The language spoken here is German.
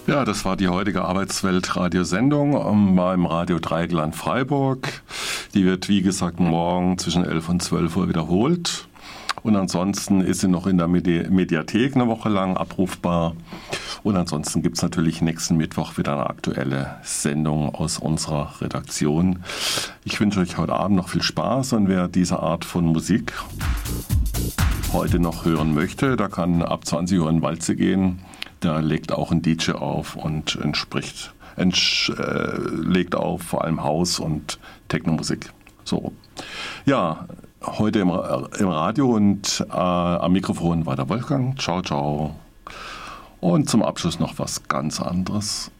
Ja, das war die heutige Arbeitswelt-Radiosendung beim Radio Dreieckland Freiburg. Die wird, wie gesagt, morgen zwischen 11 und 12 Uhr wiederholt. Und ansonsten ist sie noch in der Mediathek eine Woche lang abrufbar. Und ansonsten gibt es natürlich nächsten Mittwoch wieder eine aktuelle Sendung aus unserer Redaktion. Ich wünsche euch heute Abend noch viel Spaß und wer diese Art von Musik heute noch hören möchte, da kann ab 20 Uhr in Walze gehen. Da legt auch ein DJ auf und legt auf vor allem House- und Technomusik. So, ja, heute im Radio und am Mikrofon war der Wolfgang. Ciao, ciao. Und zum Abschluss noch was ganz anderes.